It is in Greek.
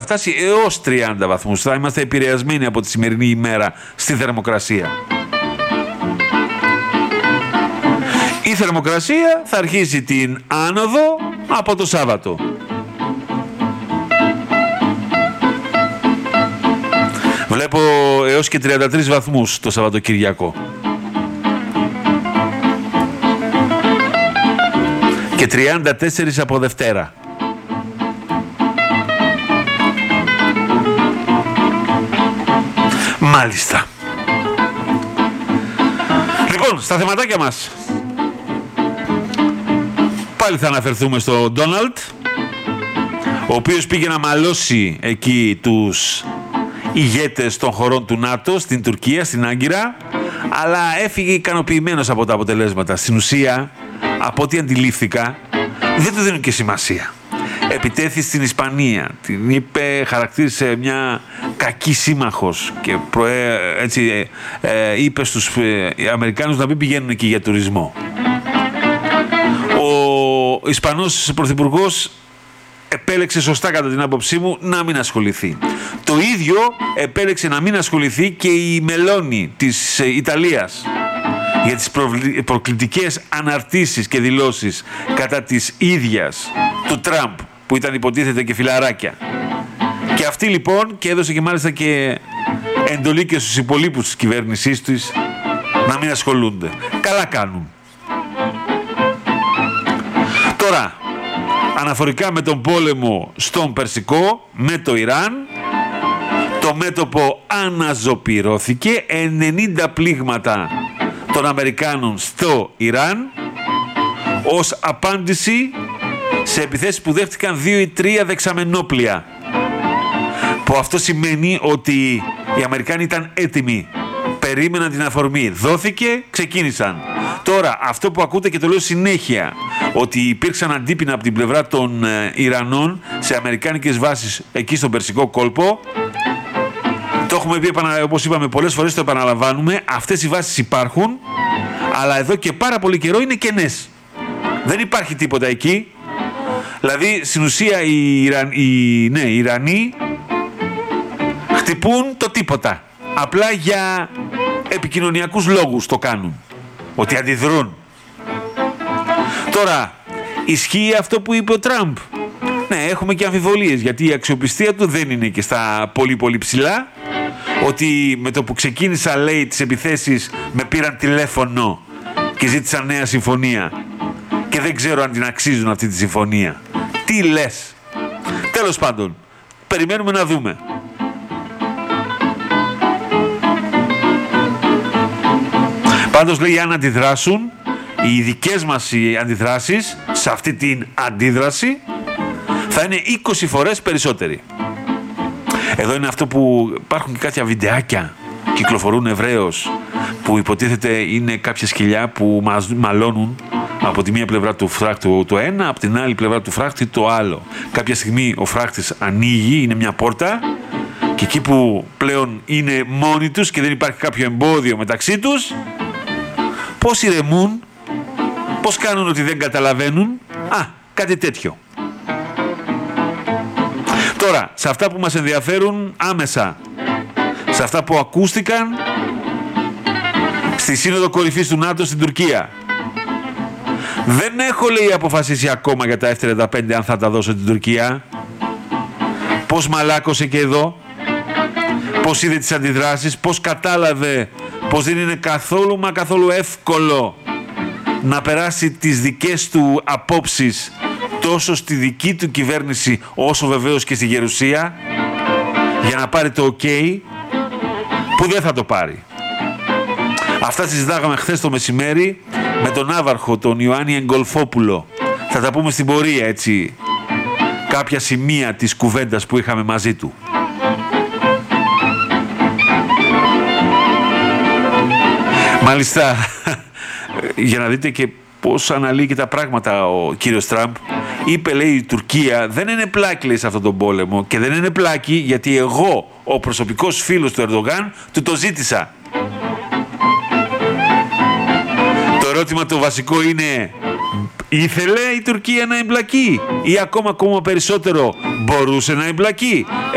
φτάσει έως 30 βαθμούς. Θα είμαστε επηρεασμένοι από τη σημερινή ημέρα στη θερμοκρασία. Η θερμοκρασία θα αρχίσει την άνοδο από το Σάββατο. Βλέπω έως και 33 βαθμούς το Σαββατοκυριακό. Και 34 από Δευτέρα. Μάλιστα. Λοιπόν, στα θεματάκια μας. Πάλι θα αναφερθούμε στο Ντόναλντ, ο οποίος πήγε να μαλώσει εκεί τους ηγέτες των χωρών του ΝΑΤΟ στην Τουρκία, στην Άγκυρα, αλλά έφυγε ικανοποιημένος από τα αποτελέσματα. Στην ουσία, από ό,τι αντιλήφθηκα, δεν του δίνουν και σημασία. Επιτέθη στην Ισπανία, την είπε, χαρακτήρισε μια κακή σύμμαχος και έτσι είπε στους Αμερικάνους να μην πηγαίνουν εκεί για τουρισμό. Ο Ισπανός Πρωθυπουργός επέλεξε σωστά, κατά την άποψή μου, να μην ασχοληθεί. Το ίδιο επέλεξε να μην ασχοληθεί και η Μελόνι της Ιταλίας για τις προκλητικές αναρτήσεις και δηλώσεις κατά της ίδιας του Τραμπ, που ήταν υποτίθεται και φιλαράκια. Και αυτή λοιπόν, και έδωσε και μάλιστα και εντολή και στους υπολείπους της κυβέρνησής της να μην ασχολούνται. Καλά κάνουν. Τώρα, αναφορικά με τον πόλεμο στον Περσικό, με το Ιράν, το μέτωπο αναζωπυρώθηκε, 90 πλήγματα των Αμερικάνων στο Ιράν ως απάντηση σε επιθέσεις που δέχτηκαν 2 ή 3 δεξαμενόπλια. Που αυτό σημαίνει ότι οι Αμερικάνοι ήταν έτοιμοι, περίμεναν την αφορμή, δόθηκε, ξεκίνησαν. Τώρα, αυτό που ακούτε και το λέω συνέχεια, ότι υπήρξαν αντίπεινα από την πλευρά των Ιρανών σε αμερικάνικες βάσεις εκεί στον Περσικό κόλπο, το έχουμε πει, όπως είπαμε πολλές φορές, το επαναλαμβάνουμε, αυτές οι βάσεις υπάρχουν, αλλά εδώ και πάρα πολύ καιρό είναι κενές. Δεν υπάρχει τίποτα εκεί. Δηλαδή, στην ουσία, οι Ιρανοί χτυπούν το τίποτα. Απλά για επικοινωνιακούς λόγους το κάνουν. Ότι αντιδρούν. Τώρα, ισχύει αυτό που είπε ο Τραμπ? Ναι, έχουμε και αμφιβολίες, γιατί η αξιοπιστία του δεν είναι και στα πολύ πολύ ψηλά. Ότι με το που ξεκίνησα, λέει, τις επιθέσεις, με πήραν τηλέφωνο και ζήτησαν νέα συμφωνία. Και δεν ξέρω αν την αξίζουν αυτή τη συμφωνία. Τι λες? Τέλος πάντων, περιμένουμε να δούμε. Πάντως, λέει, αν αντιδράσουν, οι δικές μας οι αντιδράσεις σε αυτή την αντίδραση θα είναι 20 φορές περισσότεροι. Εδώ είναι αυτό που υπάρχουν και κάποια βιντεάκια, κυκλοφορούν ευρέως, που υποτίθεται είναι κάποια σκυλιά που μαλώνουν από τη μία πλευρά του φράχτη το ένα, από την άλλη πλευρά του φράχτη το άλλο. Κάποια στιγμή ο φράχτης ανοίγει, είναι μια πόρτα, και εκεί που πλέον είναι μόνοι τους και δεν υπάρχει κάποιο εμπόδιο μεταξύ τους, πώς ηρεμούν, πώς κάνουν ότι δεν καταλαβαίνουν? Κάτι τέτοιο. Τώρα, σε αυτά που μας ενδιαφέρουν άμεσα, σε αυτά που ακούστηκαν στη Σύνοδο Κορυφής του ΝΑΤΟ στην Τουρκία. Δεν έχω, λέει, αποφασίσει ακόμα για τα F-35 αν θα τα δώσω στην Τουρκία. Πώς μαλάκωσε και εδώ, πώς είδε τις αντιδράσεις, πώς κατάλαβε πως δεν είναι καθόλου εύκολο να περάσει τις δικές του απόψεις τόσο στη δική του κυβέρνηση όσο βεβαίως και στη Γερουσία, για να πάρει το OK, που δεν θα το πάρει. Αυτά συζητάγαμε χθες το μεσημέρι με τον Ναύαρχο, τον Ιωάννη Εγκολφόπουλο. Θα τα πούμε στην πορεία, έτσι, κάποια σημεία της κουβέντας που είχαμε μαζί του. Μάλιστα, για να δείτε και πώς αναλύει και τα πράγματα ο κύριος Τραμπ, είπε, λέει, η Τουρκία δεν είναι πλάκη, λέει, σε αυτόν τον πόλεμο, και δεν είναι πλάκη γιατί εγώ, ο προσωπικός φίλος του Ερντογάν, του το ζήτησα. Το ερώτημα το βασικό είναι, ήθελε η Τουρκία να εμπλακεί ή ακόμα περισσότερο μπορούσε να εμπλακεί?